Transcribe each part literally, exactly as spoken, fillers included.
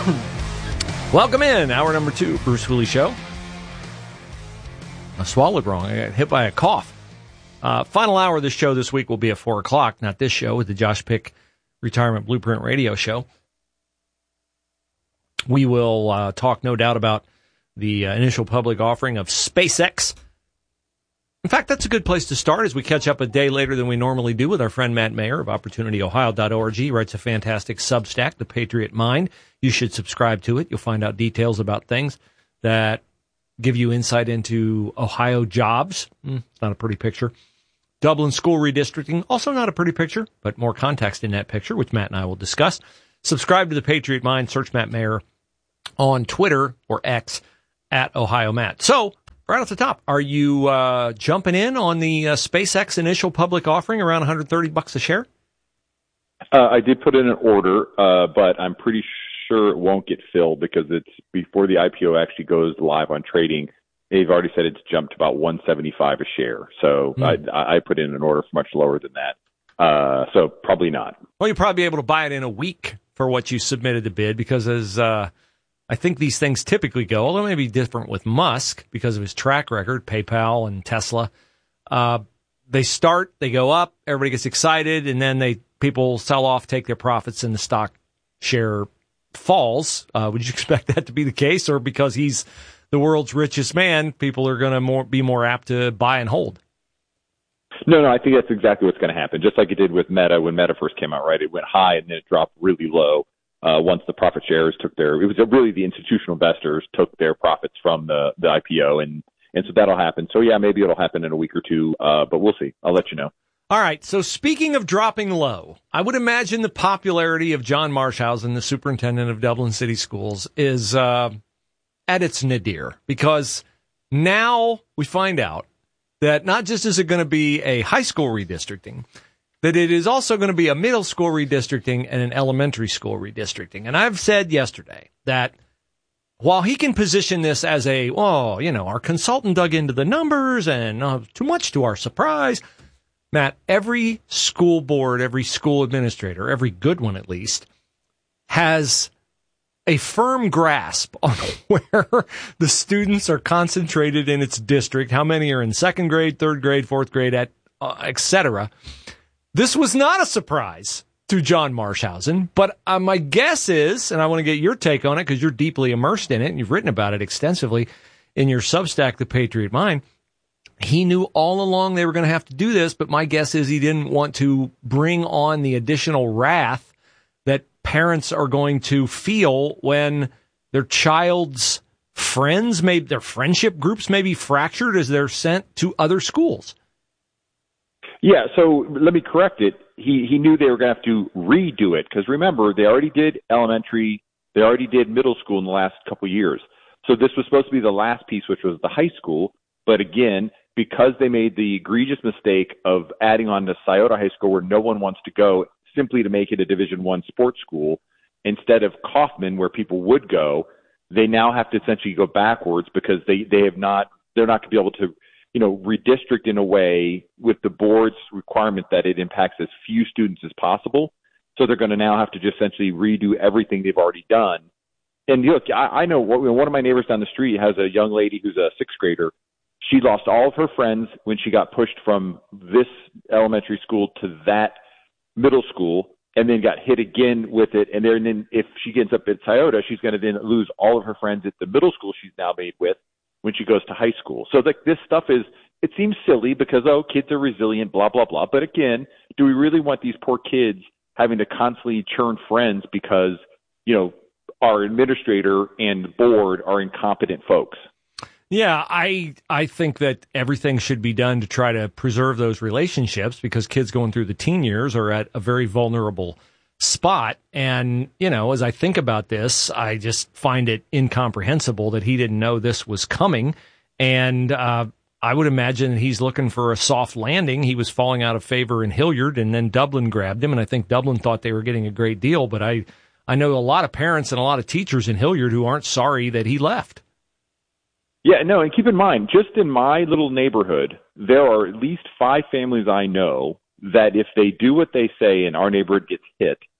Welcome in, hour number two, Bruce Hooley Show. I swallowed wrong. I got hit by a cough. Uh, final hour of this show this week will be at four o'clock, not this show, with the Josh Pick Retirement Blueprint Radio Show. We will uh, talk, no doubt, about the uh, initial public offering of SpaceX. In fact, that's a good place to start as we catch up a day later than we normally do with our friend Matt Mayer of opportunity ohio dot org. He writes a fantastic Substack, The Patriot Mind. You should subscribe to it. You'll find out details about things that give you insight into Ohio jobs. Mm, it's not a pretty picture. Dublin school redistricting, also not a pretty picture, but more context in that picture, which Matt and I will discuss. Subscribe to The Patriot Mind. Search Matt Mayer on Twitter or X at Ohio Matt. So, right off the top, are you uh, jumping in on the uh, SpaceX initial public offering around one hundred thirty bucks a share? Uh, I did put in an order, uh, but I'm pretty sure it won't get filled because it's before the I P O actually goes live on trading. They've already said it's jumped about one seventy-five a share. So mm. I, I put in an order for much lower than that. Uh, so probably not. Well, you'll probably be able to buy it in a week for what you submitted to bid because as uh, I think these things typically go, although it may be different with Musk because of his track record, PayPal and Tesla. Uh, they start, they go up, everybody gets excited, and then they people sell off, take their profits, and the stock share falls. Uh, would you expect that to be the case? Or because he's the world's richest man, people are going to more be more apt to buy and hold? No, no, I think that's exactly what's going to happen. Just like it did with Meta when Meta first came out, right? It went high and then it dropped really low. Uh, once the profit sharers took their, it was really the institutional investors took their profits from the, the I P O, and, and so that'll happen. So yeah, maybe it'll happen in a week or two, uh, but we'll see. I'll let you know. All right. So speaking of dropping low, I would imagine the popularity of John Marshausen, the superintendent of Dublin City Schools, is uh, at its nadir because now we find out that not just is it going to be a high school redistricting, that it is also going to be a middle school redistricting and an elementary school redistricting. And I've said yesterday that while he can position this as a, oh, you know, our consultant dug into the numbers and uh, too much to our surprise, Matt, every school board, every school administrator, every good one at least, has a firm grasp on where the students are concentrated in its district, how many are in second grade, third grade, fourth grade, at uh, et cetera. This was not a surprise to John Marshausen, but uh, my guess is, and I want to get your take on it because you're deeply immersed in it and you've written about it extensively in your Substack, The Patriot Mind, he knew all along they were going to have to do this, but my guess is he didn't want to bring on the additional wrath that parents are going to feel when their child's friends, maybe their friendship groups may be fractured as they're sent to other schools. Yeah, so let me correct it. He he knew they were going to have to redo it because remember, they already did elementary, they already did middle school in the last couple of years. So this was supposed to be the last piece, which was the high school. But again, because they made the egregious mistake of adding on to Scioto High School where no one wants to go simply to make it a Division One sports school, instead of Kaufman where people would go, they now have to essentially go backwards because they, they have not, they're not going to be able to, you know, redistrict in a way with the board's requirement that it impacts as few students as possible. So they're going to now have to just essentially redo everything they've already done. And look, I, I know one of my neighbors down the street has a young lady who's a sixth grader. She lost all of her friends when she got pushed from this elementary school to that middle school and then got hit again with it. And then if she gets up at Scioto, she's going to then lose all of her friends at the middle school she's now made with when she goes to high school. So like this stuff is, it seems silly because, oh, kids are resilient, blah, blah, blah. But again, do we really want these poor kids having to constantly churn friends because, you know, our administrator and the board are incompetent folks? Yeah, I I think that everything should be done to try to preserve those relationships because kids going through the teen years are at a very vulnerable spot. And, you know, as I think about this, I just find it incomprehensible that he didn't know this was coming. And uh, I would imagine he's looking for a soft landing. He was falling out of favor in Hilliard, and then Dublin grabbed him. And I think Dublin thought they were getting a great deal. But I, I know a lot of parents and a lot of teachers in Hilliard who aren't sorry that he left. Yeah, no, and keep in mind, just in my little neighborhood, there are at least five families I know that if they do what they say and our neighborhood gets hit,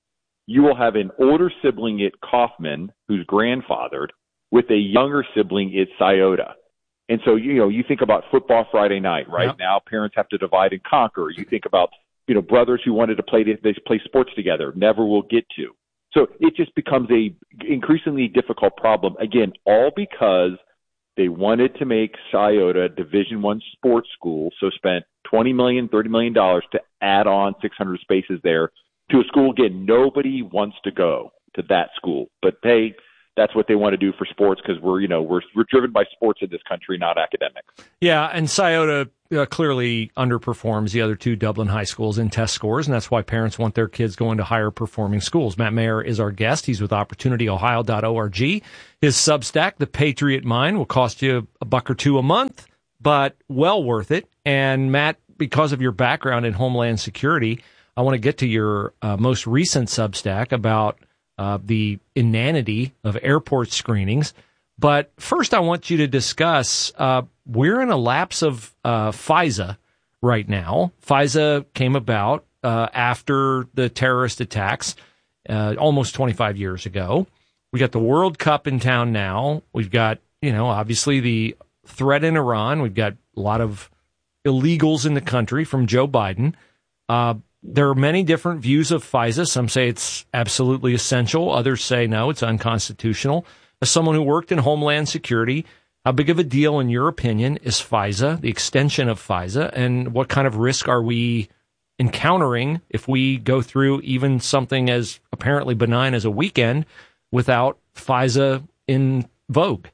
you will have an older sibling at Kaufman who's grandfathered with a younger sibling at Scioto. And so, you know, you think about football Friday night, right? Yep. Now parents have to divide and conquer. You think about, you know, brothers who wanted to play, they play sports together, never will get to. So it just becomes a increasingly difficult problem. Again, all because they wanted to make Scioto a Division One sports school, so spent twenty million dollars, thirty million dollars to add on six hundred spaces there to a school. Again, nobody wants to go to that school, but hey, that's what they want to do for sports because we're, you know, we're we're driven by sports in this country, not academics. Yeah, and Scioto uh, clearly underperforms the other two Dublin high schools in test scores, and that's why parents want their kids going to higher performing schools. Matt Mayer is our guest. He's with opportunity ohio dot org. His Substack, The Patriot Mind, will cost you a buck or two a month, but well worth it. And Matt, because of your background in Homeland Security, I want to get to your uh, most recent Substack about Uh, the inanity of airport screenings. But first, I want you to discuss, uh, we're in a lapse of uh, FISA right now. FISA came about uh, after the terrorist attacks uh, almost twenty-five years ago. We got the World Cup in town now. We've got, you know, obviously the threat in Iran. We've got a lot of illegals in the country from Joe Biden. Uh, There are many different views of FISA. Some say it's absolutely essential. Others say, no, it's unconstitutional. As someone who worked in Homeland Security, how big of a deal, in your opinion, is FISA, the extension of FISA, and what kind of risk are we encountering if we go through even something as apparently benign as a weekend without FISA in vogue?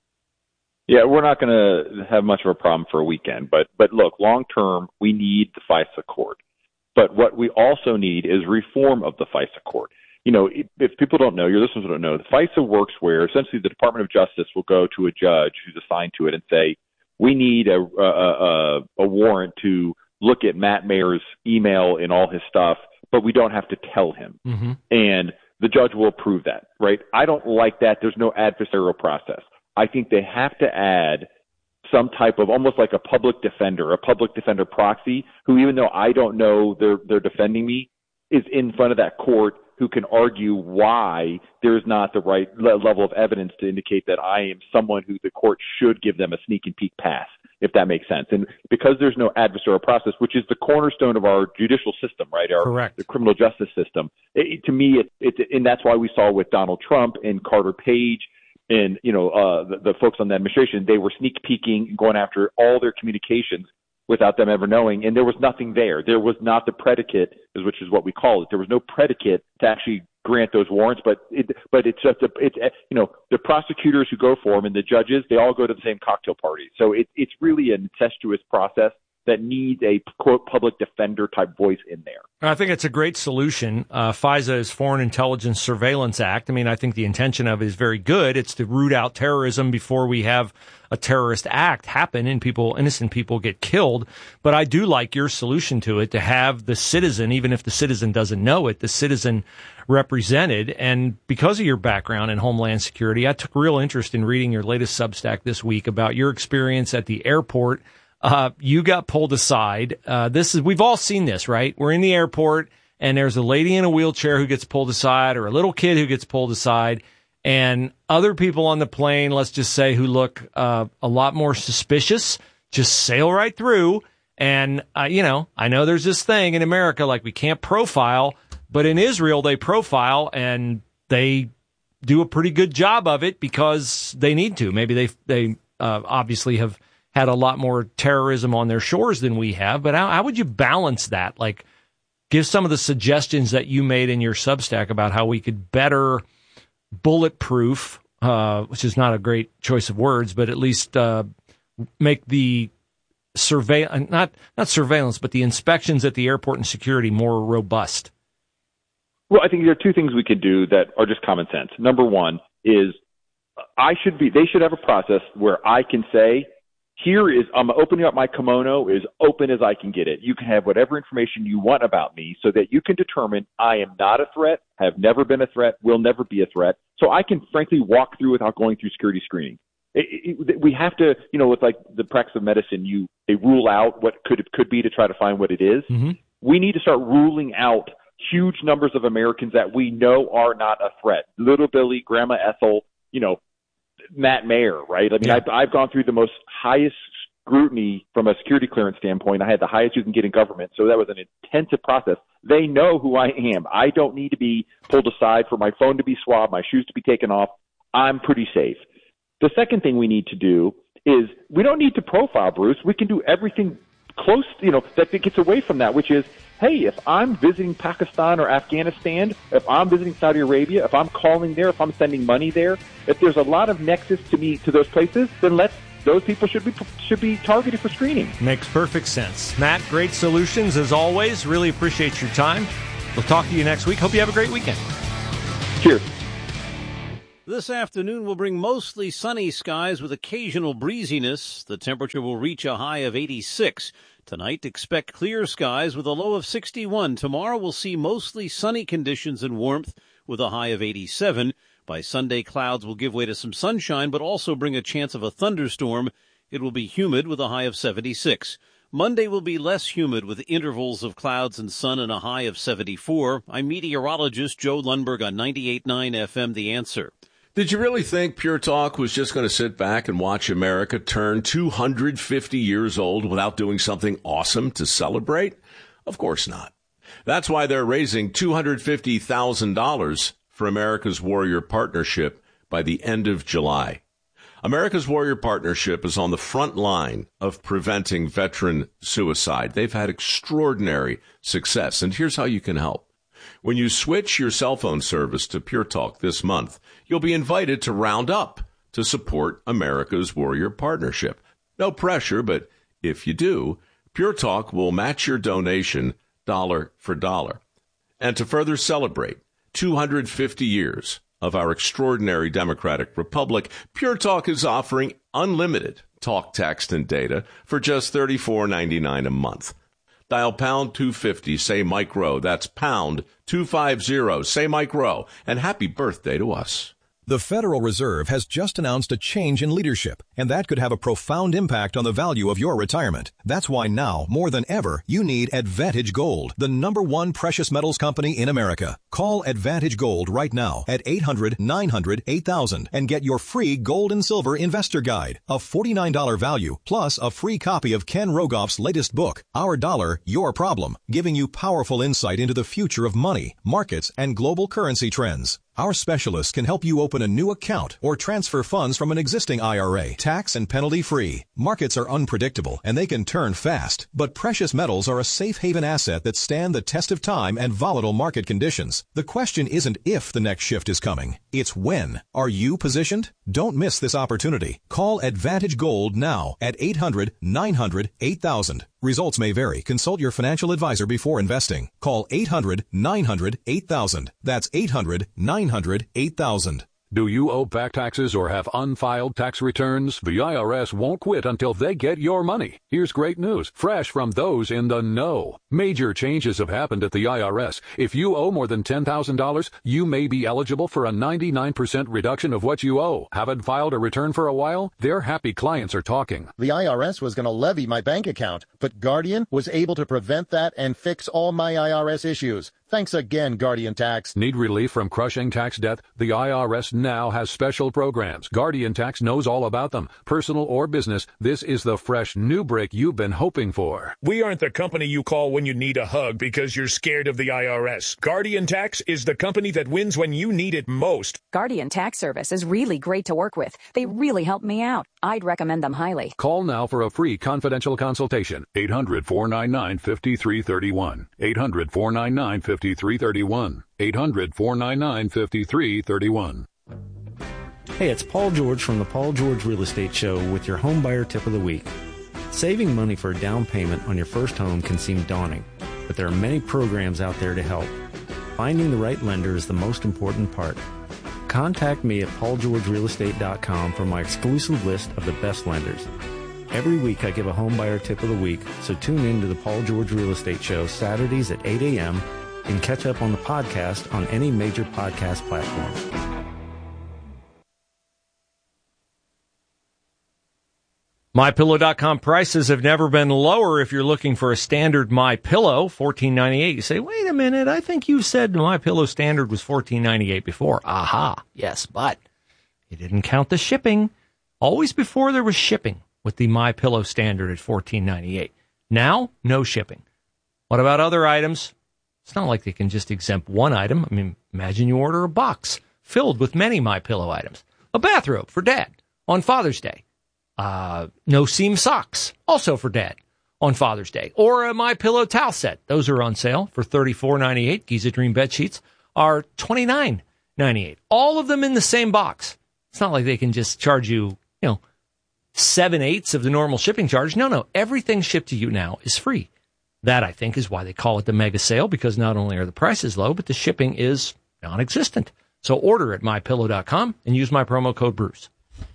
Yeah, we're not going to have much of a problem for a weekend. But, but look, long term, we need the FISA court. But what we also need is reform of the FISA court. You know, if people don't know, your listeners don't know, the FISA works where essentially the Department of Justice will go to a judge who's assigned to it and say, we need a, a, a, a warrant to look at Matt Mayer's email and all his stuff, but we don't have to tell him. Mm-hmm. And the judge will approve that, right? I don't like that. There's no adversarial process. I think they have to add some type of almost like a public defender, a public defender proxy, who even though I don't know they're they're defending me, is in front of that court who can argue why there's not the right le- level of evidence to indicate that I am someone who the court should give them a sneak and peek pass, if that makes sense. And because there's no adversarial process, which is the cornerstone of our judicial system, right? Our Correct. The criminal justice system. It, to me, it, it, and that's why we saw with Donald Trump and Carter Page and, you know, uh, the, the folks on the administration, they were sneak peeking and going after all their communications without them ever knowing. And there was nothing there. There was not the predicate, which is what we call it. There was no predicate to actually grant those warrants. But it, but it's just, a, it's, you know, the prosecutors who go for them and the judges, they all go to the same cocktail party. So it, it's really an incestuous process that needs a, quote, public defender type voice in there. I think it's a great solution. Uh, FISA is Foreign Intelligence Surveillance Act. I mean, I think the intention of it is very good. It's to root out terrorism before we have a terrorist act happen and people, innocent people get killed. But I do like your solution to it, to have the citizen, even if the citizen doesn't know it, the citizen represented. And because of your background in Homeland Security, I took real interest in reading your latest Substack this week about your experience at the airport. Uh, you got pulled aside. Uh, this is, we've all seen this, right? We're in the airport and there's a lady in a wheelchair who gets pulled aside or a little kid who gets pulled aside, and other people on the plane, let's just say, who look, uh, a lot more suspicious, just sail right through. And, uh, you know, I know there's this thing in America, like we can't profile, but in Israel, they profile and they do a pretty good job of it because they need to. Maybe they, they, uh, obviously have had a lot more terrorism on their shores than we have, but how, how would you balance that? Like, give some of the suggestions that you made in your Substack about how we could better bulletproof, uh, which is not a great choice of words, but at least uh, make the survey not not surveillance, but the inspections at the airport and security more robust. Well, I think there are two things we could do that are just common sense. Number one is I should be they should have a process where I can say, here is, I'm opening up my kimono as open as I can get it. You can have whatever information you want about me so that you can determine I am not a threat, have never been a threat, will never be a threat. So I can frankly walk through without going through security screening. It, it, we have to, you know, with like the practice of medicine, you they rule out what could could be to try to find what it is. Mm-hmm. We need to start ruling out huge numbers of Americans that we know are not a threat. Little Billy, Grandma Ethel, you know, Matt Mayer, right? I mean, yeah. I've, I've gone through the most highest scrutiny from a security clearance standpoint. I had the highest you can get in government, so that was an intensive process. They know who I am. I don't need to be pulled aside for my phone to be swabbed, my shoes to be taken off. I'm pretty safe. The second thing we need to do is we don't need to profile Bruce. We can do everything close, you know, that gets away from that, which is, hey, if I'm visiting Pakistan or Afghanistan, if I'm visiting Saudi Arabia, if I'm calling there, if I'm sending money there, if there's a lot of nexus to me to those places, then let's those people should be should be targeted for screening. Makes perfect sense. Matt, great solutions as always. Really appreciate your time. We'll talk to you next week. Hope you have a great weekend. Cheers. This afternoon will bring mostly sunny skies with occasional breeziness. The temperature will reach a high of eighty-six. Tonight, expect clear skies with a low of sixty-one. Tomorrow, we'll see mostly sunny conditions and warmth with a high of eighty-seven. By Sunday, clouds will give way to some sunshine, but also bring a chance of a thunderstorm. It will be humid with a high of seventy-six. Monday will be less humid with intervals of clouds and sun and a high of seventy-four. I'm meteorologist Joe Lundberg on ninety-eight point nine F M, The Answer. Did you really think Pure Talk was just going to sit back and watch America turn two hundred fifty years old without doing something awesome to celebrate? Of course not. That's why they're raising two hundred fifty thousand dollars for America's Warrior Partnership by the end of July. America's Warrior Partnership is on the front line of preventing veteran suicide. They've had extraordinary success, and here's how you can help. When you switch your cell phone service to Pure Talk this month, you'll be invited to round up to support America's Warrior Partnership. No pressure, but if you do, Pure Talk will match your donation dollar for dollar. And to further celebrate two hundred fifty years of our extraordinary democratic republic, Pure Talk is offering unlimited talk, text, and data for just thirty-four ninety-nine a month. Dial pound two fifty, say Mike Rowe. That's pound two fifty, say Mike Rowe. And happy birthday to us. The Federal Reserve has just announced a change in leadership, and that could have a profound impact on the value of your retirement. That's why now, more than ever, you need Advantage Gold, the number one precious metals company in America. Call Advantage Gold right now at eight hundred nine hundred eight thousand and get your free Gold and Silver Investor Guide, a forty-nine dollars value, plus a free copy of Ken Rogoff's latest book, Our Dollar, Your Problem, giving you powerful insight into the future of money, markets, and global currency trends. Our specialists can help you open a new account or transfer funds from an existing I R A, tax and penalty free. Markets are unpredictable and they can turn fast, but precious metals are a safe haven asset that stand the test of time and volatile market conditions. The question isn't if the next shift is coming, it's when. Are you positioned? Don't miss this opportunity. Call Advantage Gold now at eight hundred nine hundred eight thousand. Results may vary. Consult your financial advisor before investing. Call eight hundred nine hundred eight thousand. That's eight hundred nine hundred eight thousand. Do you owe back taxes or have unfiled tax returns? The I R S won't quit until they get your money. Here's great news, fresh from those in the know. Major changes have happened at the I R S. If you owe more than ten thousand dollars, you may be eligible for a ninety-nine percent reduction of what you owe. Haven't filed a return for a while? Their happy clients are talking. The I R S was going to levy my bank account, but Guardian was able to prevent that and fix all my I R S issues. Thanks again, Guardian Tax. Need relief from crushing tax debt? The I R S now has special programs. Guardian Tax knows all about them. Personal or business, this is the fresh new break you've been hoping for. We aren't the company you call when you need a hug because you're scared of the I R S. Guardian Tax is the company that wins when you need it most. Guardian Tax Service is really great to work with. They really helped me out. I'd recommend them highly. Call now for a free confidential consultation. eight hundred four nine nine five three three one. eight hundred four nine nine five three three one. eight hundred four nine nine five three three one. Hey, it's Paul George from the Paul George Real Estate Show with your home buyer tip of the week. Saving money for a down payment on your first home can seem daunting, but there are many programs out there to help. Finding the right lender is the most important part. Contact me at paul george real estate dot com for my exclusive list of the best lenders. Every week I give a home buyer tip of the week, so tune in to the Paul George Real Estate Show Saturdays at eight a.m. and catch up on the podcast on any major podcast platform. My Pillow dot com prices have never been lower if you're looking for a standard MyPillow, fourteen ninety-eight. You say, wait a minute, I think you said MyPillow standard was fourteen ninety-eight before. Aha, yes, but you didn't count the shipping. Always before there was shipping with the MyPillow standard at fourteen ninety-eight. Now, no shipping. What about other items? It's not like they can just exempt one item. I mean, imagine you order a box filled with many MyPillow items. A bathrobe for Dad on Father's Day. Uh, no seam socks, also for Dad on Father's Day. Or a MyPillow towel set. Those are on sale for thirty-four ninety-eight. Giza Dream bed sheets are twenty-nine ninety-eight. All of them in the same box. It's not like they can just charge you, you know, seven-eighths of the normal shipping charge. No, no. Everything shipped to you now is free. That, I think, is why they call it the mega sale, because not only are the prices low, but the shipping is non-existent. So order at My Pillow dot com and use my promo code Bruce.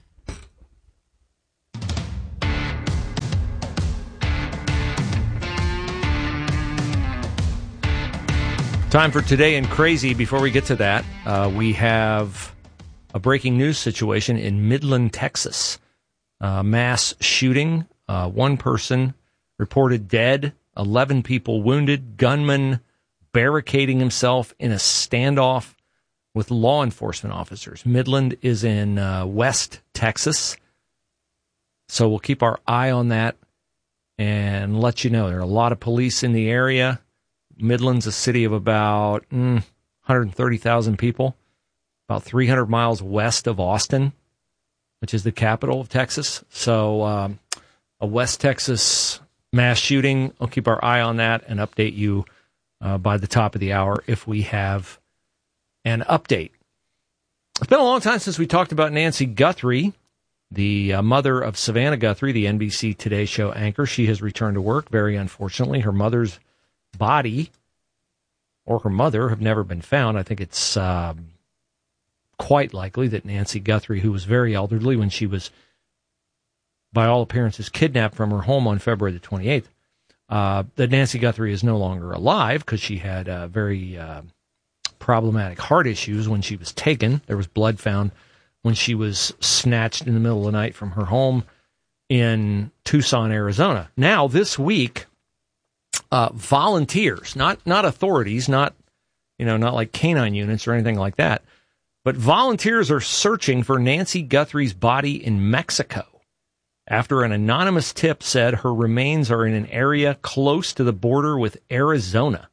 Time for Today in Crazy. Before we get to that, uh, we have a breaking news situation in Midland, Texas. Uh, mass shooting. Uh, one person reported dead, eleven people wounded. Gunman barricading himself in a standoff with law enforcement officers. Midland is in uh, West Texas. So we'll keep our eye on that and let you know. There are a lot of police in the area. Midland's a city of about mm, one hundred thirty thousand people, about three hundred miles west of Austin, which is the capital of Texas. So um, a West Texas mass shooting. I'll keep our eye on that and update you uh, by the top of the hour if we have an update. It's been a long time since we talked about Nancy Guthrie, the uh, mother of Savannah Guthrie, the N B C Today Show anchor. She has returned to work, very unfortunately. Her mother's body or her mother have never been found. I think it's uh, quite likely that Nancy Guthrie, who was very elderly when she was, by all appearances, kidnapped from her home on February the twenty-eighth, uh, that Nancy Guthrie is no longer alive because she had uh, very uh, problematic heart issues when she was taken. There was blood found when she was snatched in the middle of the night from her home in Tucson, Arizona. Now, this week, Uh, volunteers, not not authorities, not you know, not like canine units or anything like that, but volunteers are searching for Nancy Guthrie's body in Mexico after an anonymous tip said her remains are in an area close to the border with Arizona.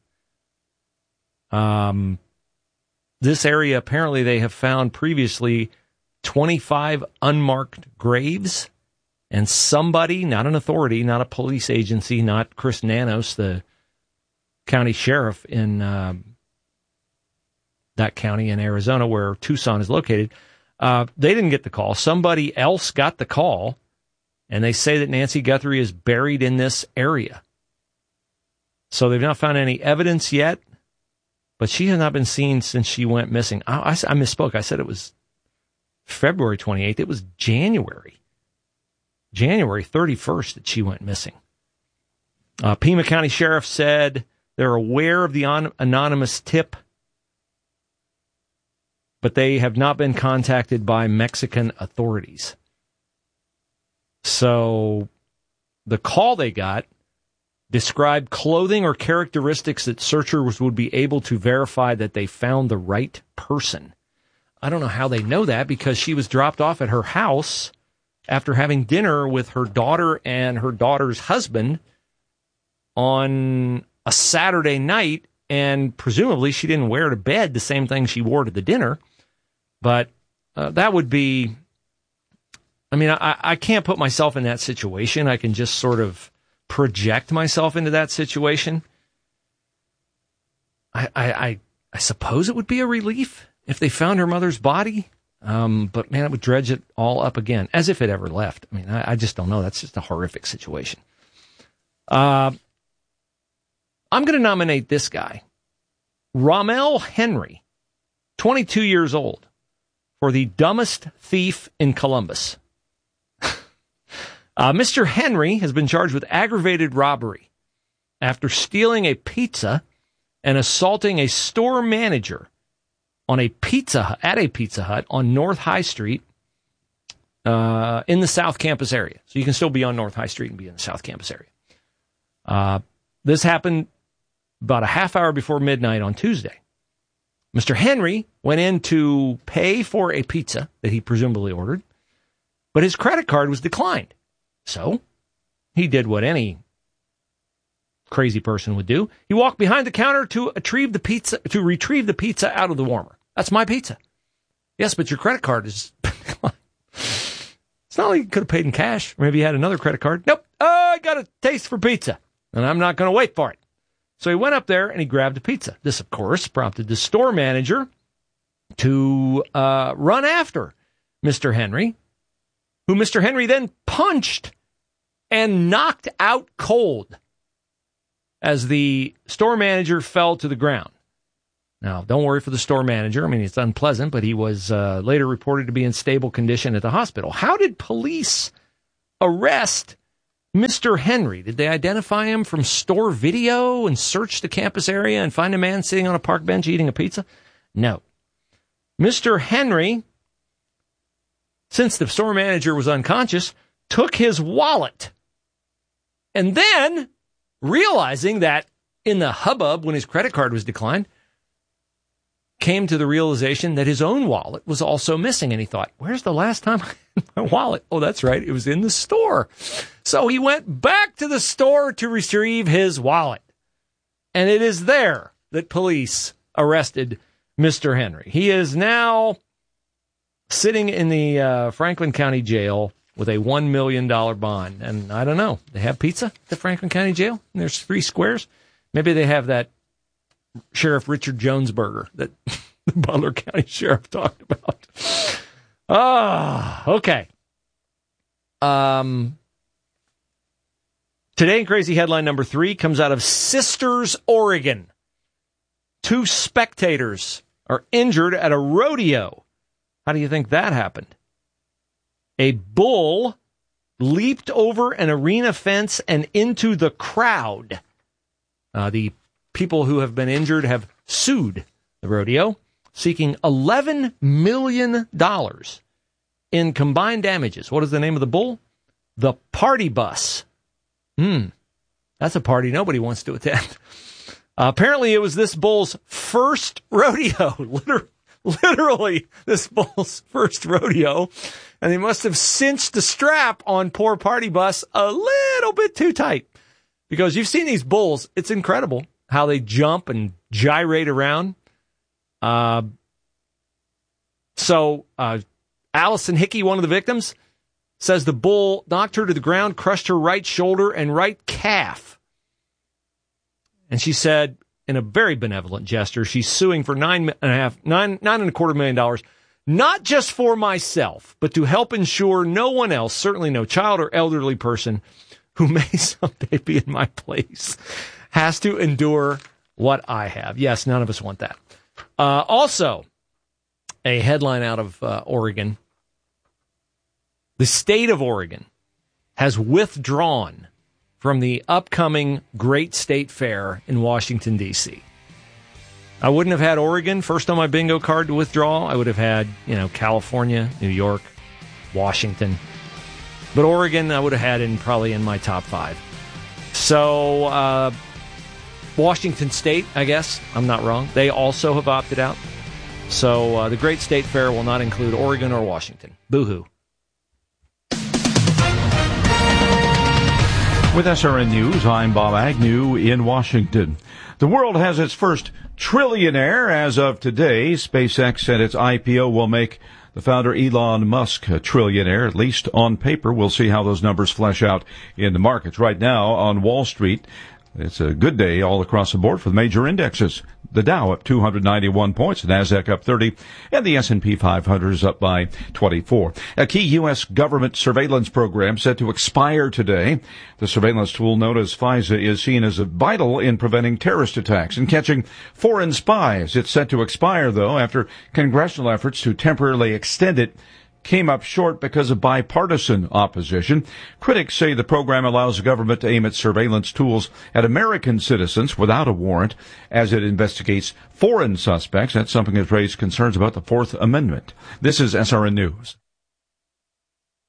Um, this area, apparently, they have found previously twenty-five unmarked graves. And somebody, not an authority, not a police agency, not Chris Nanos, the county sheriff in uh, that county in Arizona where Tucson is located, uh, they didn't get the call. Somebody else got the call, and they say that Nancy Guthrie is buried in this area. So they've not found any evidence yet, but she has not been seen since she went missing. I, I, I misspoke. I said it was February twenty-eighth. It was January. January thirty-first that she went missing. Uh, Pima County Sheriff said they're aware of the on- anonymous tip, but they have not been contacted by Mexican authorities. So the call they got described clothing or characteristics that searchers would be able to verify that they found the right person. I don't know how they know that, because she was dropped off at her house after having dinner with her daughter and her daughter's husband on a Saturday night, and presumably she didn't wear to bed the same thing she wore to the dinner. But uh, that would be, I mean, I, I can't put myself in that situation. I can just sort of project myself into that situation. I, I, I, I suppose it would be a relief if they found her mother's body. Um, but, man, it would dredge it all up again, as if it ever left. I mean, I, I just don't know. That's just a horrific situation. Uh, I'm going to nominate this guy, Rommel Henry, twenty-two years old, for the dumbest thief in Columbus. uh, Mister Henry has been charged with aggravated robbery after stealing a pizza and assaulting a store manager on a pizza at a Pizza Hut on North High Street uh, in the South Campus area. So you can still be on North High Street and be in the South Campus area. Uh, this happened about a half hour before midnight on Tuesday. Mister Henry went in to pay for a pizza that he presumably ordered, but his credit card was declined. So he did what any crazy person would do. He walked behind the counter to retrieve the pizza, to retrieve the pizza out of the warmer. That's my pizza. Yes, but your credit card is declined. It's not like you could have paid in cash. Or maybe you had another credit card. Nope. Oh, I got a taste for pizza, and I'm not going to wait for it. So he went up there and he grabbed a pizza. This, of course, prompted the store manager to uh, run after Mister Henry, who Mister Henry then punched and knocked out cold as the store manager fell to the ground. Now, don't worry for the store manager. I mean, it's unpleasant, but he was uh, later reported to be in stable condition at the hospital. How did police arrest Mister Henry? Did they identify him from store video and search the campus area and find a man sitting on a park bench eating a pizza? No. Mister Henry, since the store manager was unconscious, took his wallet. And then, realizing that in the hubbub when his credit card was declined, came to the realization that his own wallet was also missing. And he thought, where's the last time I had my wallet? Oh, that's right. It was in the store. So he went back to the store to retrieve his wallet. And it is there that police arrested Mister Henry. He is now sitting in the uh, Franklin County Jail with a one million dollars bond. And I don't know. They have pizza at the Franklin County Jail? And there's three squares? Maybe they have that Sheriff Richard Jones burger that the Butler County Sheriff talked about. Ah, okay. Um, today in Crazy Headline number three comes out of Sisters, Oregon. Two spectators are injured at a rodeo. How do you think that happened? A bull leaped over an arena fence and into the crowd. Uh, the people who have been injured have sued the rodeo, seeking eleven million dollars in combined damages. What is the name of the bull? The Party Bus. Hmm, that's a party nobody wants to attend. Uh, apparently, it was this bull's first rodeo. Liter- literally, this bull's first rodeo. And they must have cinched the strap on poor Party Bus a little bit too tight. Because you've seen these bulls. It's incredible how they jump and gyrate around. Uh, so uh, Allison Hickey, one of the victims, says the bull knocked her to the ground, crushed her right shoulder and right calf. And she said, in a very benevolent gesture, she's suing for nine and a half, nine, nine and a quarter million dollars, not just for myself, but to help ensure no one else, certainly no child or elderly person who may someday be in my place, has to endure what I have. Yes, none of us want that. Uh, also, a headline out of uh, Oregon. The state of Oregon has withdrawn from the upcoming Great State Fair in Washington, D C I wouldn't have had Oregon first on my bingo card to withdraw. I would have had, you know, California, New York, Washington. But Oregon, I would have had in probably in my top five. So, uh, Washington State, I guess, I'm not wrong. They also have opted out. So uh, the Great State Fair will not include Oregon or Washington. Boo-hoo. With S R N News, I'm Bob Agnew in Washington. The world has its first trillionaire as of today. SpaceX and its I P O will make the founder Elon Musk a trillionaire, at least on paper. We'll see how those numbers flesh out in the markets. Right now on Wall Street, it's a good day all across the board for the major indexes. The Dow up two hundred ninety-one points, the Nasdaq up thirty, and the S and P five hundred is up by twenty-four. A key U S government surveillance program set to expire today. The surveillance tool known as FISA is seen as vital in preventing terrorist attacks and catching foreign spies. It's set to expire, though, after congressional efforts to temporarily extend it came up short because of bipartisan opposition. Critics say the program allows the government to aim its surveillance tools at American citizens without a warrant as it investigates foreign suspects. That's something that raised concerns about the Fourth Amendment. This is S R N News.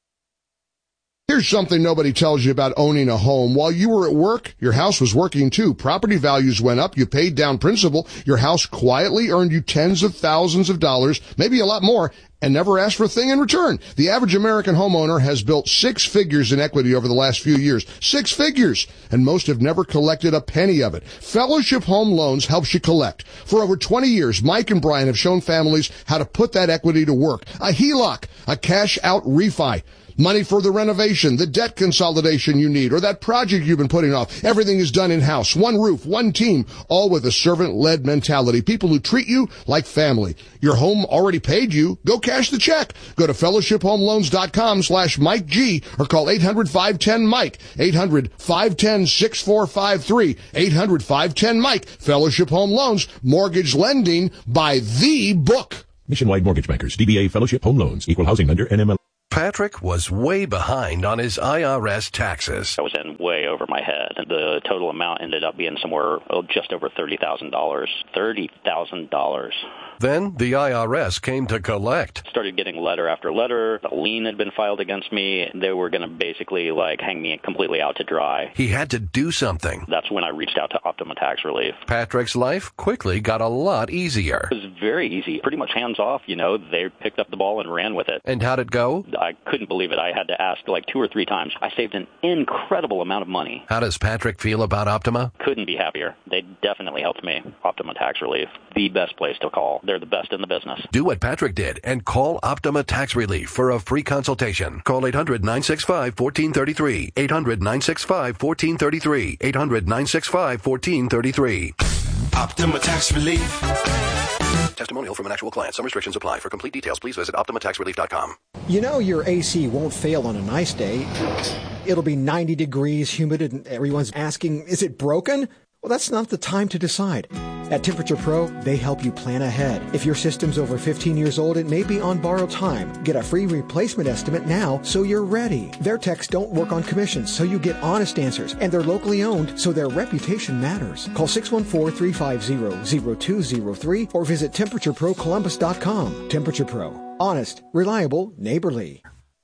Here's something nobody tells you about owning a home. While you were at work, your house was working too. Property values went up. You paid down principal. Your house quietly earned you tens of thousands of dollars, maybe a lot more, and never asked for a thing in return. The average American homeowner has built six figures in equity over the last few years. Six figures! And most have never collected a penny of it. Fellowship Home Loans helps you collect. For over twenty years, Mike and Brian have shown families how to put that equity to work. A H E L O C, a cash-out refi. Money for the renovation, the debt consolidation you need, or that project you've been putting off. Everything is done in-house. One roof, one team, all with a servant-led mentality. People who treat you like family. Your home already paid you. Go cash the check. Go to fellowship home loans dot com slash Mike G or call eight hundred, five one zero, Mike. eight hundred, five one zero, six four five three. eight hundred, five one zero, Mike. Fellowship Home Loans. Mortgage lending by the book. Nationwide Mortgage Bankers, D B A Fellowship Home Loans, Equal Housing Lender, N M L. Patrick was way behind on his I R S taxes. I was in way over my head. The total amount ended up being somewhere oh, just over thirty thousand dollars. thirty thousand dollars. Then the I R S came to collect. Started getting letter after letter. A lien had been filed against me. They were going to basically like hang me completely out to dry. He had to do something. That's when I reached out to Optima Tax Relief. Patrick's life quickly got a lot easier. It was very easy. Pretty much hands off, you know. They picked up the ball and ran with it. And how'd it go? I couldn't believe it. I had to ask like two or three times. I saved an incredible amount of money. How does Patrick feel about Optima? Couldn't be happier. They definitely helped me. Optima Tax Relief, the best place to call. They're the best in the business. Do what Patrick did and call Optima Tax Relief for a free consultation. Call eight hundred, nine six five, one four three three. eight hundred, nine six five, one four three three. eight hundred, nine six five, one four three three. Optima Tax Relief. Testimonial from an actual client. Some restrictions apply. For complete details, please visit optima tax relief dot com. You know your A C won't fail on a nice day. It'll be ninety degrees, humid, and everyone's asking, is it broken? Well, that's not the time to decide. At Temperature Pro, they help you plan ahead. If your system's over fifteen years old, it may be on borrowed time. Get a free replacement estimate now so you're ready. Their techs don't work on commissions, so you get honest answers. And they're locally owned, so their reputation matters. Call six one four, three five zero, zero two zero three or visit temperature pro columbus dot com. Temperature Pro. Honest, reliable, neighborly.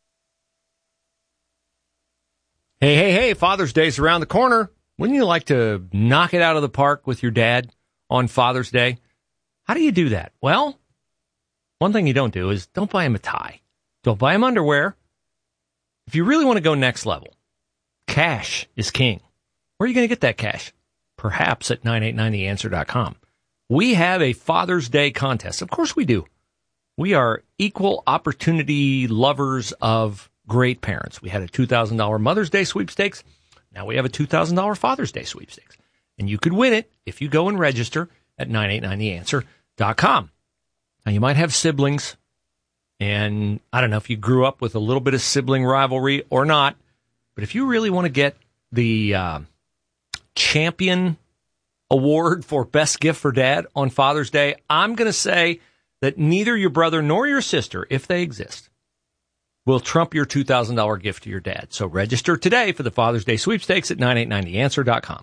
Hey, hey, hey, Father's Day's around the corner. Wouldn't you like to knock it out of the park with your dad on Father's Day? How do you do that? Well, one thing you don't do is don't buy him a tie. Don't buy him underwear. If you really want to go next level, cash is king. Where are you going to get that cash? Perhaps at nine eight nine the answer dot com. We have a Father's Day contest. Of course we do. We are equal opportunity lovers of great parents. We had a two thousand dollars Mother's Day sweepstakes. Now we have a two thousand dollars Father's Day sweepstakes. And you could win it if you go and register at nine eight nine the answer dot com. Now, you might have siblings, and I don't know if you grew up with a little bit of sibling rivalry or not, but if you really want to get the uh, champion award for best gift for dad on Father's Day, I'm going to say that neither your brother nor your sister, if they exist, will trump your two thousand dollars gift to your dad. So register today for the Father's Day sweepstakes at nine eight nine the answer dot com.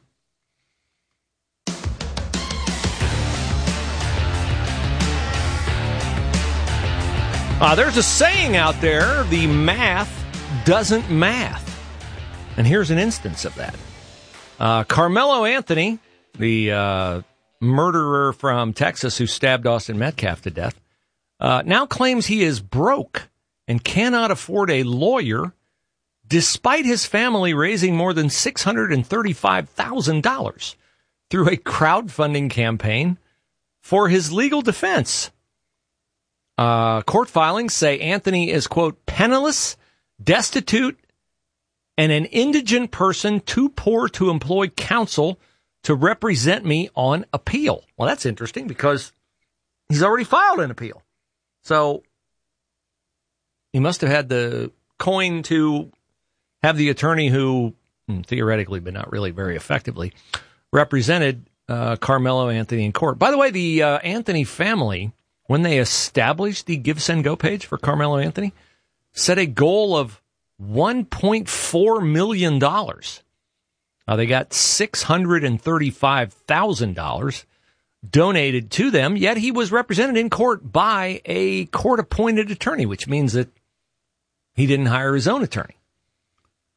Uh, there's a saying out there, the math doesn't math. And here's an instance of that. Uh, Carmelo Anthony, the uh, murderer from Texas who stabbed Austin Metcalf to death, uh, now claims he is broke and cannot afford a lawyer despite his family raising more than six hundred thirty-five thousand dollars through a crowdfunding campaign for his legal defense. Uh, court filings say Anthony is, quote, penniless, destitute, and an indigent person too poor to employ counsel to represent me on appeal. Well, that's interesting because he's already filed an appeal. So he must have had the coin to have the attorney who, theoretically, but not really very effectively, represented uh, Carmelo Anthony in court. By the way, the uh, Anthony family, when they established the Give, Send, Go page for Carmelo Anthony, set a goal of one point four million dollars. Uh, they got six hundred thirty-five thousand dollars donated to them, yet he was represented in court by a court-appointed attorney, which means that he didn't hire his own attorney.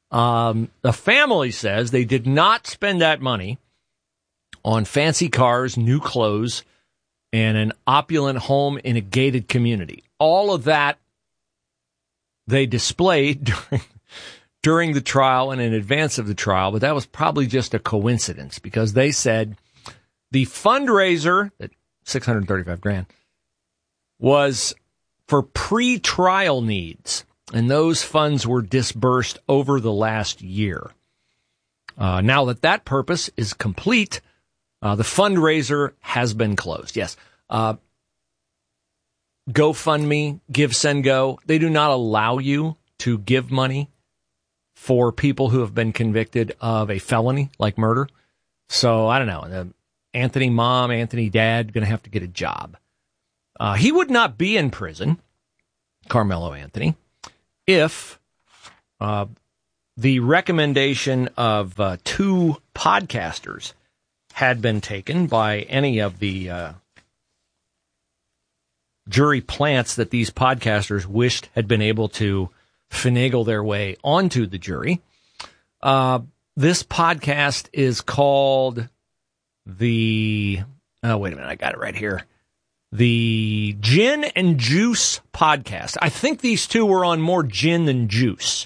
Um, the family says they did not spend that money on fancy cars, new clothes, and an opulent home in a gated community. All of that they displayed during, during the trial and in advance of the trial, but that was probably just a coincidence because they said the fundraiser, at six hundred thirty-five grand, was for pre-trial needs, and those funds were disbursed over the last year. Uh, now that that purpose is complete, uh, the fundraiser has been closed. Yes. Uh, GoFundMe, Give, Send, Go, they do not allow you to give money for people who have been convicted of a felony like murder. So, I don't know. The Anthony mom, Anthony dad, going to have to get a job. Uh, he would not be in prison, Carmelo Anthony, if uh, the recommendation of uh, two podcasters had been taken by any of the uh, jury plants that these podcasters wished had been able to finagle their way onto the jury. Uh, this podcast is called the, oh, wait a minute, I got it right here. The Gin and Juice podcast. I think these two were on more gin than juice.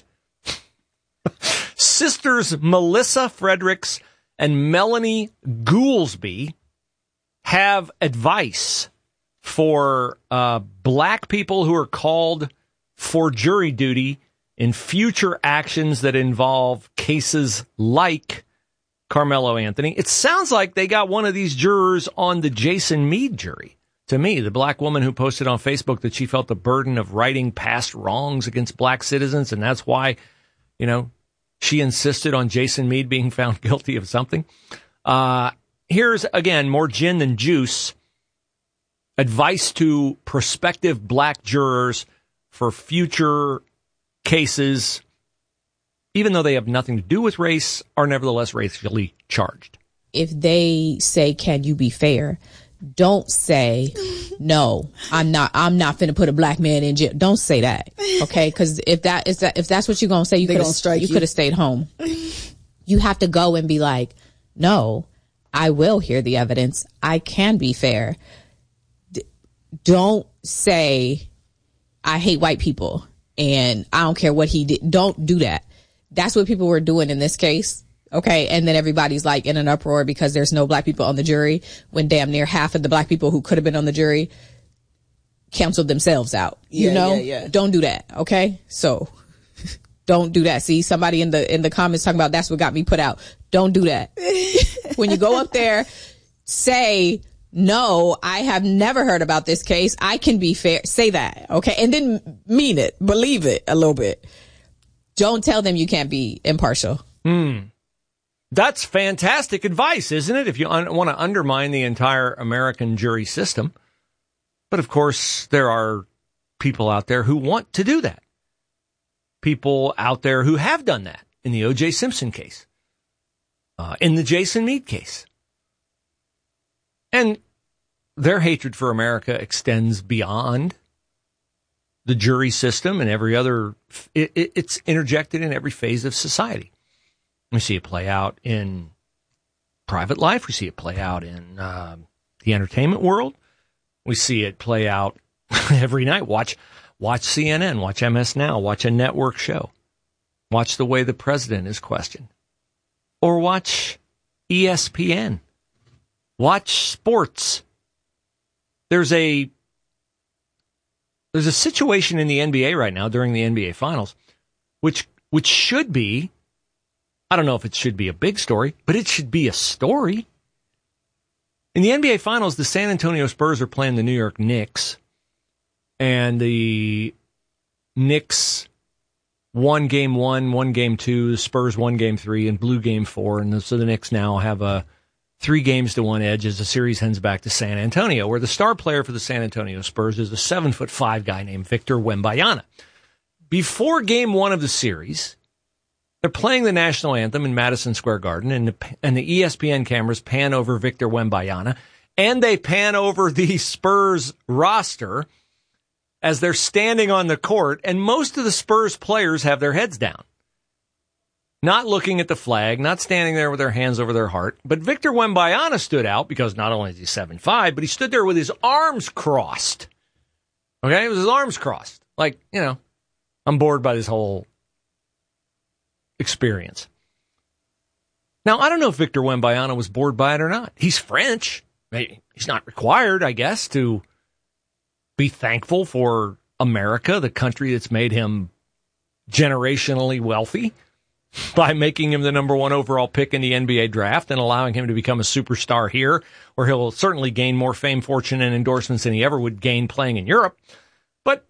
Sisters Melissa Fredericks and Melanie Goolsby have advice for uh, black people who are called for jury duty in future actions that involve cases like Carmelo Anthony. It sounds like they got one of these jurors on the Jason Meade jury. To me, the black woman who posted on Facebook that she felt the burden of righting past wrongs against black citizens, and that's why, you know, she insisted on Jason Meade being found guilty of something. Uh, here's, again, more gin than juice. Advice to prospective black jurors for future cases, even though they have nothing to do with race, are nevertheless racially charged. If they say, can you be fair? Don't say, no, I'm not, I'm not finna put a black man in jail. Don't say that. Okay. Cause if that is that, if that's what you're going to say, you could have, you could have stayed home. You have to go and be like, no, I will hear the evidence. I can be fair. D- don't say, I hate white people and I don't care what he did. Don't do that. That's what people were doing in this case. Okay. And then everybody's like in an uproar because there's no black people on the jury when damn near half of the black people who could have been on the jury canceled themselves out. You yeah, know, yeah, yeah. Don't do that. Okay. So don't do that. See, somebody in the, in the comments talking about that's what got me put out. Don't do that. When you go up there, say, no, I have never heard about this case. I can be fair. Say that. Okay. And then mean it, believe it a little bit. Don't tell them you can't be impartial. Hmm. That's fantastic advice, isn't it? If you un- want to undermine the entire American jury system. But of course, there are people out there who want to do that. People out there who have done that in the O J Simpson case, uh, in the Jason Meade case. And their hatred for America extends beyond the jury system and every other, it, it, it's interjected in every phase of society. We see it play out in private life. We see it play out in uh, the entertainment world. We see it play out every night. Watch, watch C N N, watch M S Now, watch a network show. Watch the way the president is questioned. Or watch E S P N. Watch sports. There's a there's a situation in the N B A right now during the N B A Finals, which which should be, I don't know if it should be a big story, but it should be a story. In the N B A Finals, the San Antonio Spurs are playing the New York Knicks, and the Knicks won game one, won game two, the Spurs won game three, and blew game four, and so the Knicks now have a three games to one edge as the series heads back to San Antonio, where the star player for the San Antonio Spurs is a seven foot five guy named Victor Wembanyama. Before game one of the series, they're playing the national anthem in Madison Square Garden, and the, and the E S P N cameras pan over Victor Wembanyama, and they pan over the Spurs roster as they're standing on the court, and most of the Spurs players have their heads down. not looking at the flag, not standing there with their hands over their heart. But Victor Wembanyama stood out because not only is he seven five, but he stood there with his arms crossed. Okay? It was his arms crossed. Like, you know, I'm bored by this whole experience. Now, I don't know if Victor Wembanyama was bored by it or not. He's French. He's not required, I guess, to be thankful for America, the country that's made him generationally wealthy by making him the number one overall pick in the N B A draft and allowing him to become a superstar here, where he'll certainly gain more fame, fortune, and endorsements than he ever would gain playing in Europe. But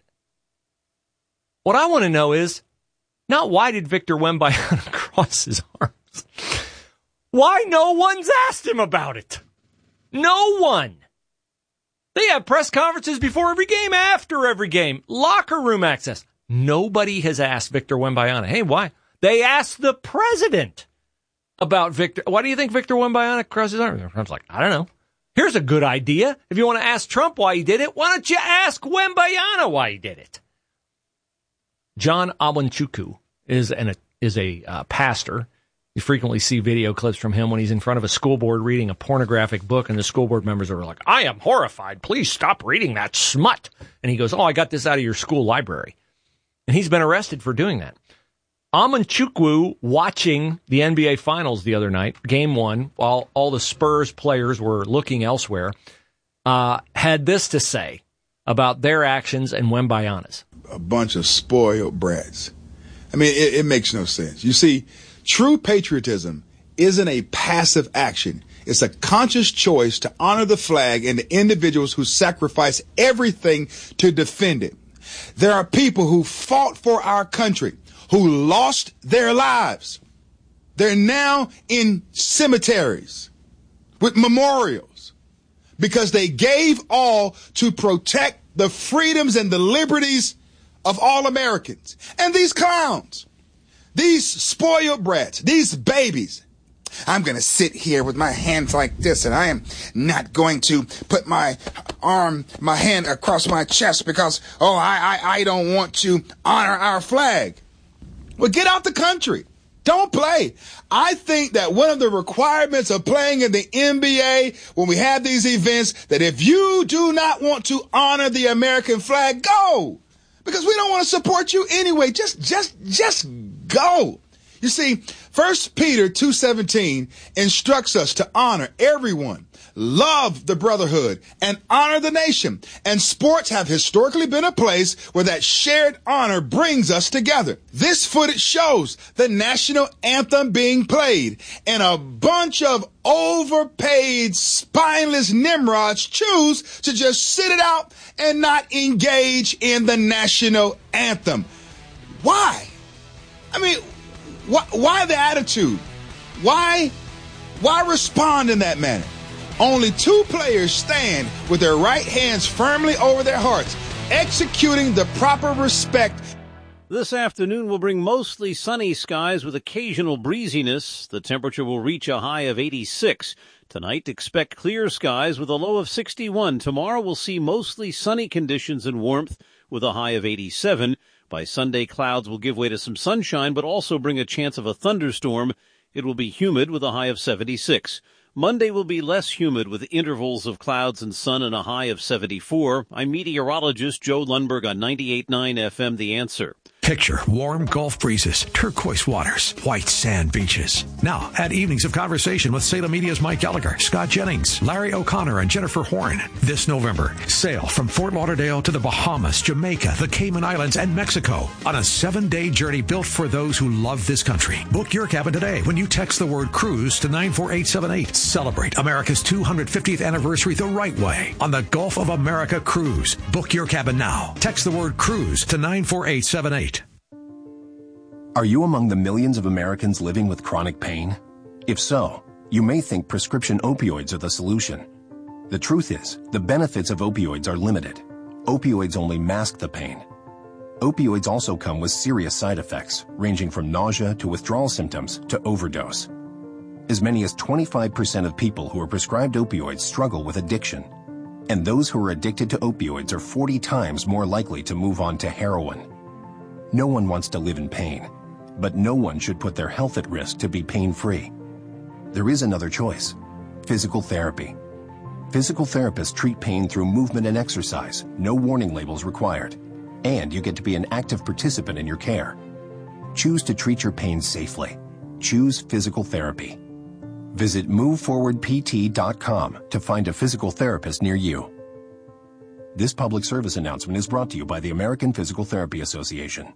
what I want to know is not why did Victor Wembanyama cross his arms? Why no one's asked him about it? No one. They have press conferences before every game, after every game, locker room access. Nobody has asked Victor Wembanyama, hey, why? They asked the president about Victor. Why do you think Victor Wembanyama crossed his arms? Trump's like, I don't know. Here's a good idea. If you want to ask Trump why he did it, why don't you ask Wembanyama why he did it? John Awanchukwu is an is a uh, pastor. You frequently see video clips from him when he's in front of a school board reading a pornographic book, and the school board members are like, I am horrified. Please stop reading that smut. And he goes, oh, I got this out of your school library. And he's been arrested for doing that. Awanchukwu, watching the N B A Finals the other night, game one, while all the Spurs players were looking elsewhere, uh, had this to say about their actions and Wembanyama's. A bunch of spoiled brats. I mean, it, it makes no sense. You see, true patriotism isn't a passive action. It's a conscious choice to honor the flag and the individuals who sacrifice everything to defend it. There are people who fought for our country, who lost their lives. They're now in cemeteries with memorials because they gave all to protect the freedoms and the liberties of all Americans. And these clowns, these spoiled brats, these babies, I'm going to sit here with my hands like this, and I am not going to put my arm, my hand across my chest because, oh, I, I, I don't want to honor our flag. Well, get out the country. Don't play. I think that one of the requirements of playing in the N B A when we have these events, that if you do not want to honor the American flag, go. Because we don't want to support you anyway. Just, just, just go. You see, First Peter two seventeen instructs us to honor everyone, love the brotherhood, and honor the nation. And sports have historically been a place where that shared honor brings us together. This footage shows the national anthem being played, and a bunch of overpaid, spineless nimrods choose to just sit it out and not engage in the national anthem. Why? I mean, Why, why the attitude? Why, why respond in that manner? Only two players stand with their right hands firmly over their hearts, executing the proper respect. This afternoon will bring mostly sunny skies with occasional breeziness. The temperature will reach a high of eighty-six. Tonight, expect clear skies with a low of sixty-one. Tomorrow, we'll see mostly sunny conditions and warmth with a high of eighty-seven. By Sunday, clouds will give way to some sunshine, but also bring a chance of a thunderstorm. It will be humid with a high of seventy-six. Monday will be less humid with intervals of clouds and sun and a high of seventy-four. I'm meteorologist Joe Lundberg on ninety-eight point nine F M, The Answer. Picture warm Gulf breezes, turquoise waters, white sand beaches. Now, add evenings of conversation with Salem Media's Mike Gallagher, Scott Jennings, Larry O'Connor, and Jennifer Horn. This November, sail from Fort Lauderdale to the Bahamas, Jamaica, the Cayman Islands, and Mexico on a seven-day journey built for those who love this country. Book your cabin today when you text the word cruise to nine four eight seven eight. Celebrate America's two hundred fiftieth anniversary the right way on the Gulf of America Cruise. Book your cabin now. Text the word cruise to nine four eight seven eight. Are you among the millions of Americans living with chronic pain? If so, you may think prescription opioids are the solution. The truth is, the benefits of opioids are limited. Opioids only mask the pain. Opioids also come with serious side effects, ranging from nausea to withdrawal symptoms to overdose. As many as twenty-five percent of people who are prescribed opioids struggle with addiction. And those who are addicted to opioids are forty times more likely to move on to heroin. No one wants to live in pain. but no one should put their health at risk to be pain-free. There is another choice: physical therapy. Physical therapists treat pain through movement and exercise, no warning labels required. And you get to be an active participant in your care. Choose to treat your pain safely. Choose physical therapy. Visit move forward p t dot com to find a physical therapist near you. This public service announcement is brought to you by the American Physical Therapy Association.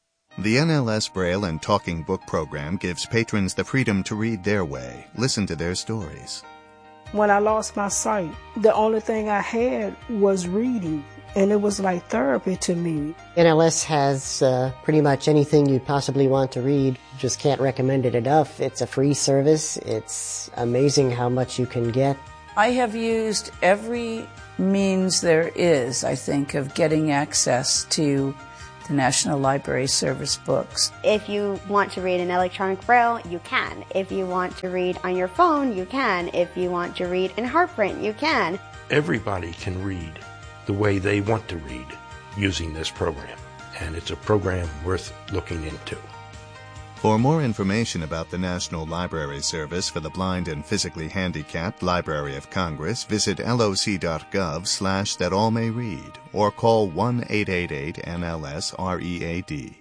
The N L S Braille and Talking Book program gives patrons the freedom to read their way, listen to their stories. When I lost my sight, the only thing I had was reading, and it was like therapy to me. N L S has uh, pretty much anything you'd possibly want to read. Just can't recommend it enough. It's a free service. It's amazing how much you can get. I have used every means there is, I think, of getting access to the National Library Service books. If you want to read in electronic braille, you can. If you want to read on your phone, you can. If you want to read in heartprint, you can. Everybody can read the way they want to read using this program, and it's a program worth looking into. For more information about the National Library Service for the Blind and Physically Handicapped Library of Congress, visit loc.gov slash that all may read or call one eight eight eight N L S R E A D.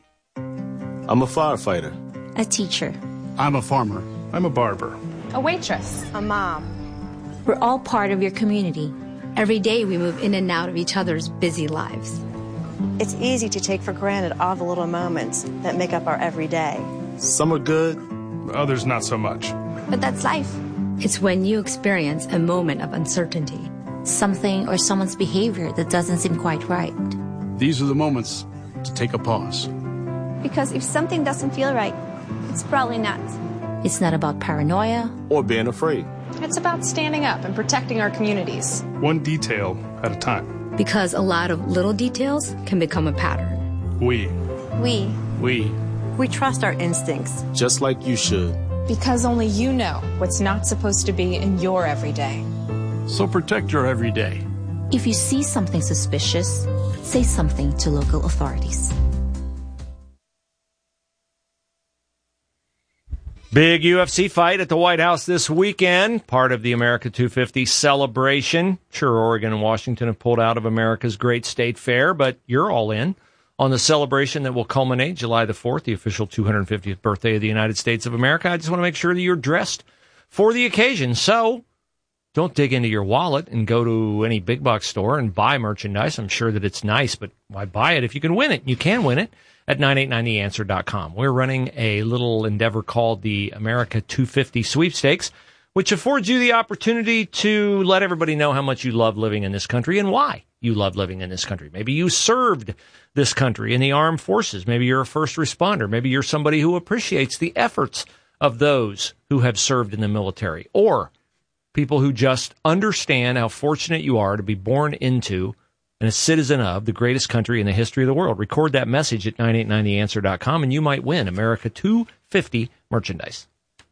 I'm a firefighter. A teacher. I'm a farmer. I'm a barber. A waitress. A mom. We're all part of your community. Every day we move in and out of each other's busy lives. It's easy to take for granted all the little moments that make up our everyday. Some are good, others not so much. But that's life. It's when you experience a moment of uncertainty. Something or someone's behavior that doesn't seem quite right. These are the moments to take a pause. Because if something doesn't feel right, it's probably not. It's not about paranoia or being afraid. It's about standing up and protecting our communities. One detail at a time. Because a lot of little details can become a pattern. We. We. We. We trust our instincts. Just like you should. Because only you know what's not supposed to be in your everyday. So protect your everyday. If you see something suspicious, say something to local authorities. Big U F C fight at the White House this weekend, part of the America two fifty celebration. Sure, Oregon and Washington have pulled out of America's great state fair, but you're all in on the celebration that will culminate July the fourth, the official two hundred fiftieth birthday of the United States of America. I just want to make sure that you're dressed for the occasion. So don't dig into your wallet and go to any big box store and buy merchandise. I'm sure that it's nice, but why buy it if you can win it? You can win it at nine eight nine the answer dot com. We're running a little endeavor called the America two fifty Sweepstakes, which affords you the opportunity to let everybody know how much you love living in this country and why you love living in this country. Maybe you served this country in the armed forces. Maybe you're a first responder. Maybe you're somebody who appreciates the efforts of those who have served in the military, or people who just understand how fortunate you are to be born into and a citizen of the greatest country in the history of the world. Record that message at nine eight nine the answer dot com and you might win America two fifty merchandise.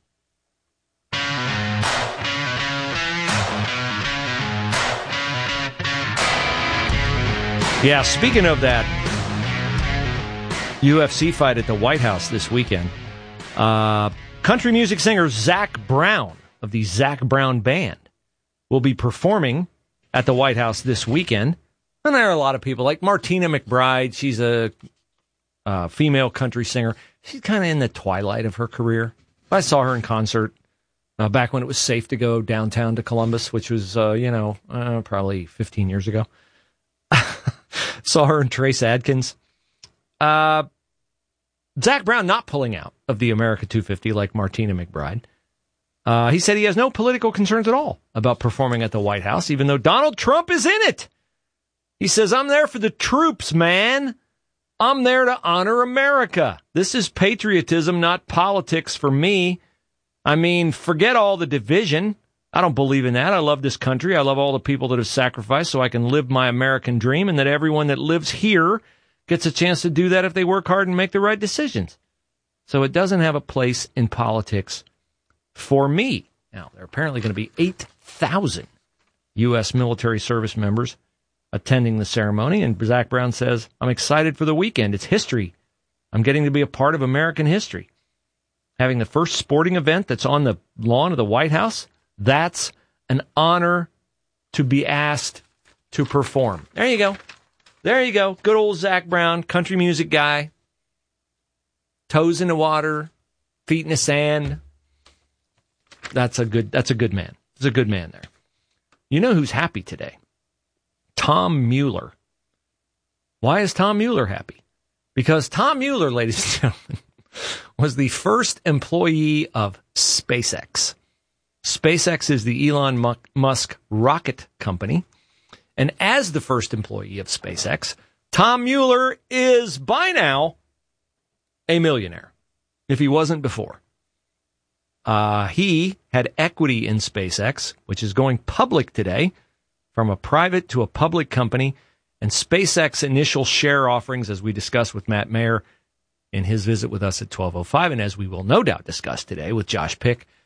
Yeah, speaking of that U F C fight at the White House this weekend, uh, country music singer Zac Brown of the Zac Brown Band will be performing at the White House this weekend. And there are a lot of people like Martina McBride. She's a uh, female country singer. She's kind of in the twilight of her career. I saw her in concert uh, back when it was safe to go downtown to Columbus, which was, uh, you know, uh, probably fifteen years ago. Saw her and Trace Adkins. Uh, Zac Brown not pulling out of the America two fifty like Martina McBride. Uh, he said he has no political concerns at all about performing at the White House, even though Donald Trump is in it. He says, I'm there for the troops, man. I'm there to honor America. This is patriotism, not politics for me. I mean, forget all the division. I don't believe in that. I love this country. I love all the people that have sacrificed so I can live my American dream, and that everyone that lives here gets a chance to do that if they work hard and make the right decisions. So it doesn't have a place in politics for me. Now, there are apparently going to be eight thousand U S military service members attending the ceremony, and Zac Brown says, I'm excited for the weekend. It's history. I'm getting to be a part of American history. Having the first sporting event that's on the lawn of the White House, that's an honor to be asked to perform. There you go. There you go. Good old Zach Brown, country music guy. Toes in the water, feet in the sand. That's a good, that's a good man. There's a good man there. You know who's happy today? Tom Mueller. Why is Tom Mueller happy? Because Tom Mueller, ladies and gentlemen, was the first employee of SpaceX. SpaceX is the Elon Musk rocket company. And as the first employee of SpaceX, Tom Mueller is by now a millionaire, if he wasn't before. Uh, he had equity in SpaceX, which is going public today, from a private to a public company. And SpaceX initial share offerings, as we discussed with Matt Mayer in his visit with us at twelve oh five, and as we will no doubt discuss today with Josh Pick